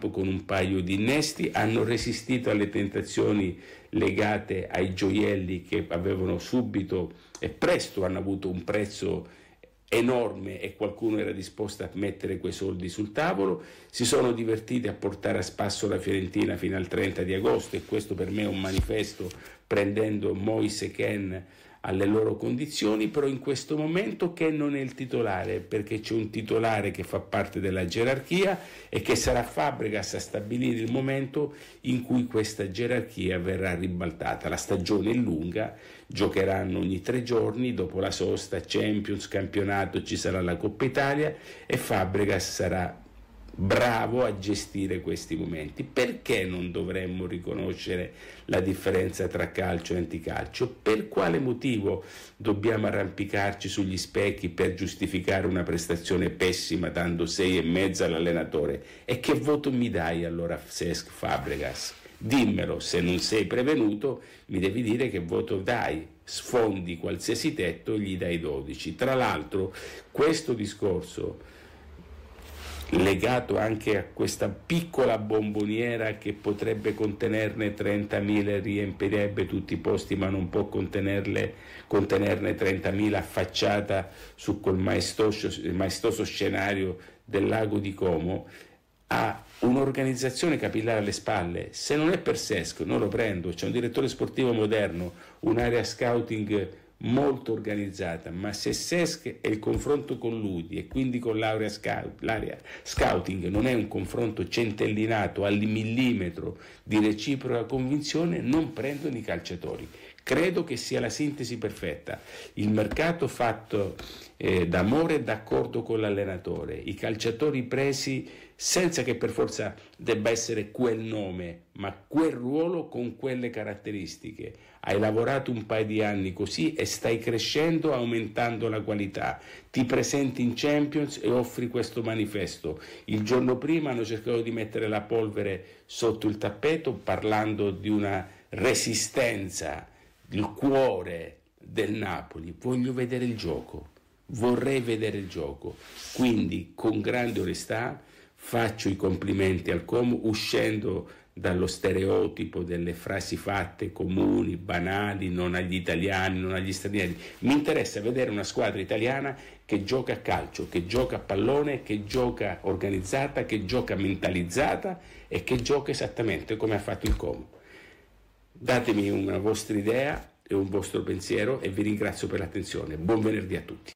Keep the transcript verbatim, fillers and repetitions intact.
campo con un paio di innesti, hanno resistito alle tentazioni legate ai gioielli che avevano subito e presto hanno avuto un prezzo enorme e qualcuno era disposto a mettere quei soldi sul tavolo. Si sono divertiti a portare a spasso la Fiorentina fino al trenta di agosto, e questo per me è un manifesto, prendendo Moise Kean alle loro condizioni. Però in questo momento Kean non è il titolare, perché c'è un titolare che fa parte della gerarchia e che sarà Fabregas a stabilire il momento in cui questa gerarchia verrà ribaltata. La stagione è lunga, giocheranno ogni tre giorni, dopo la sosta Champions, campionato, ci sarà la Coppa Italia e Fabregas sarà bravo a gestire questi momenti. Perché non dovremmo riconoscere la differenza tra calcio e anticalcio? Per quale motivo dobbiamo arrampicarci sugli specchi per giustificare una prestazione pessima dando sei e mezzo all'allenatore? E che voto mi dai allora, Cesc Fabregas? Dimmelo, se non sei prevenuto mi devi dire che voto dai. Sfondi qualsiasi tetto e gli dai dodici. Tra l'altro questo discorso legato anche a questa piccola bomboniera che potrebbe contenerne trentamila e riempirebbe tutti i posti, ma non può contenerle, contenerne trentamila affacciata su quel maestoso, maestoso scenario del lago di Como, ha un'organizzazione capillare alle spalle. Se non è per Cesc non lo prendo. C'è un direttore sportivo moderno, un'area scouting molto organizzata, ma se Cesc è il confronto con Ludi e quindi con l'area scout, l'area scouting non è un confronto centellinato al millimetro di reciproca convinzione, non prendono i calciatori. Credo che sia la sintesi perfetta: il mercato fatto eh, d'amore e d'accordo con l'allenatore, i calciatori presi senza che per forza debba essere quel nome, ma quel ruolo con quelle caratteristiche. Hai lavorato un paio di anni così e stai crescendo, aumentando la qualità. Ti presenti in Champions e offri questo manifesto. Il giorno prima hanno cercato di mettere la polvere sotto il tappeto parlando di una resistenza, il cuore del Napoli. Voglio vedere il gioco, vorrei vedere il gioco. Quindi con grande onestà faccio i complimenti al Como, uscendo dallo stereotipo delle frasi fatte comuni, banali, non agli italiani, non agli stranieri. Mi interessa vedere una squadra italiana che gioca a calcio, che gioca a pallone, che gioca organizzata, che gioca mentalizzata e che gioca esattamente come ha fatto il Como. Datemi una vostra idea e un vostro pensiero e vi ringrazio per l'attenzione. Buon venerdì a tutti.